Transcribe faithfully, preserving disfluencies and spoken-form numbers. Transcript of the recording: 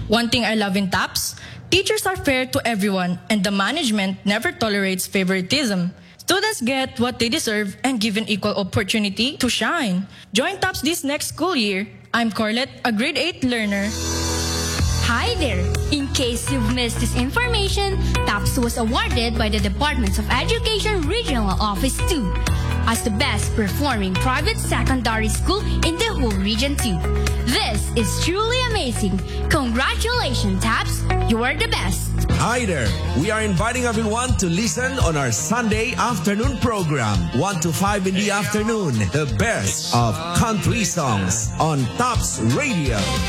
One thing I love in TAPS, teachers are fair to everyone and the management never tolerates favoritism. Students get what they deserve and given equal opportunity to shine. Join TAPS this next school year. I'm Corlette, a grade eight learner. Hi there! In case you've missed this information, TAPS was awarded by the Department of Education Regional Office two as the best performing private secondary school in the whole Region two. This is truly amazing. Congratulations, TAPS! You are the best! Hi there! We are inviting everyone to listen on our Sunday afternoon program, one to five in the afternoon, the best of country songs on TAPS Radio.